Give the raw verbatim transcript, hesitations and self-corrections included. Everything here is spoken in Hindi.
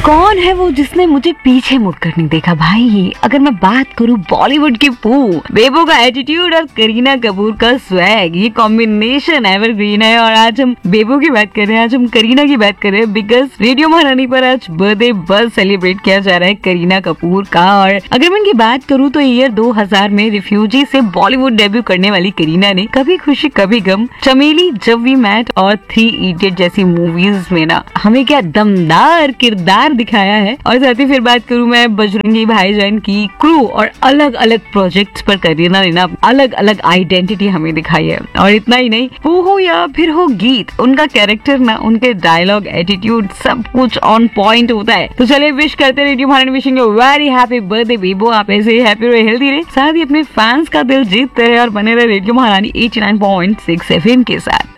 कौन है वो जिसने मुझे पीछे मुड़कर नहीं देखा भाई? अगर मैं बात करूं बॉलीवुड की पू, बेबो का एटीट्यूड और करीना कपूर का स्वैग, ये कॉम्बिनेशन एवरग्रीन है। और आज हम बेबो की बात कर रहे हैं, आज हम करीना की बात कर रहे हैं, बिकॉज रेडियो महारानी पर आज बर्थडे बस सेलिब्रेट किया जा रहा है करीना कपूर का। और अगर मैं इनकी बात करूं तो ईयर दो हज़ार में रिफ्यूजी से बॉलीवुड डेब्यू करने वाली करीना ने कभी खुशी कभी गम, चमेली, जब वी मेट और थ्री इडियट जैसी मूवीज में ना हमें क्या दमदार किरदार दिखाया है। और साथ ही फिर बात करूं मैं बजरंगी भाईजान की क्रू और अलग अलग प्रोजेक्ट्स पर करीना ने ना अलग अलग आइडेंटिटी हमें दिखाई है। और इतना ही नहीं, वो हो या फिर हो गीत, उनका कैरेक्टर ना, उनके डायलॉग, एटीट्यूड, सब कुछ ऑन पॉइंट होता है। तो चलिए विश करते हैं रेडियो महारानी, wishing you very happy birthday बेबो। आप ऐसे ही हैप्पी रहे, हेल्दी रहे, साथ ही अपने फैंस का दिल जीतते रहे और बने रहे रेडियो महारानी eighty nine point six FM के साथ।